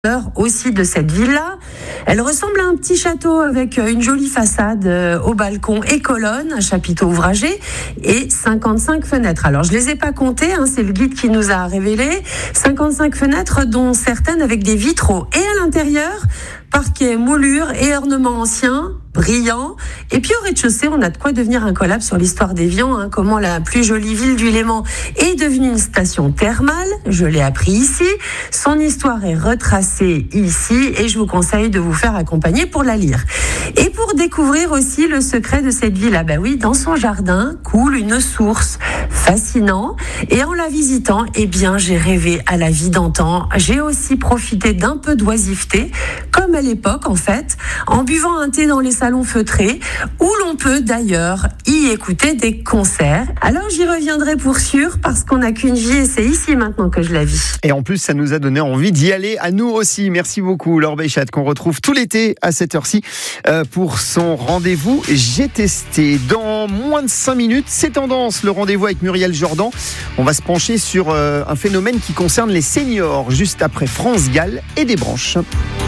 aussi de cette villa. Elle ressemble à un petit château avec une jolie façade au balcon et colonnes, un chapiteau ouvragé et 55 fenêtres. Alors je les ai pas comptées, c'est le guide qui nous a révélé. 55 fenêtres dont certaines avec des vitraux. Et à l'intérieur, parquet, moulure et ornements anciens, brillants. Et puis au rez-de-chaussée, on a de quoi devenir incollable sur l'histoire d'Évian, comment la plus jolie ville du Léman est devenue une station thermale. Je l'ai appris ici. Son histoire est retracée ici et je vous conseille de vous faire accompagner pour la lire. Et pour découvrir aussi le secret de cette ville, dans son jardin coule une source fascinant. Et en la visitant, j'ai rêvé à la vie d'antan. J'ai aussi profité d'un peu d'oisiveté, comme à l'époque en fait, en buvant un thé dans les salons feutrés, où l'on peut d'ailleurs y écouter des concerts. Alors j'y reviendrai pour sûr, parce qu'on n'a qu'une vie et c'est ici maintenant que je la vis. Et en plus, ça nous a donné envie d'y aller à nous aussi. Merci beaucoup Laure Béchat, qu'on retrouve tout l'été à cette heure-ci pour son rendez-vous J'ai testé. Dans moins de 5 minutes, c'est Tendance, le rendez-vous avec Muriel Jordan. On va se pencher sur un phénomène qui concerne les seniors, juste après France Gall et des branches.